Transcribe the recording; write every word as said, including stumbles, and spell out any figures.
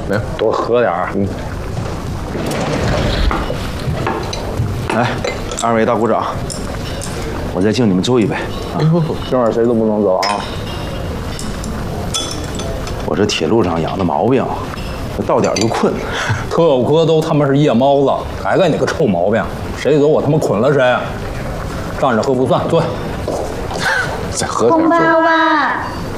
来，多喝点儿。嗯。 来，二位大鼓掌，我再敬你们最后一杯。 哎呦，今晚谁都不能走啊！ 我这铁路上养的毛病，到点就困。 特务科都他妈是夜猫子，还该你个臭毛病！谁走我他妈捆了谁！站着喝不算，坐。再喝点。 红包吧。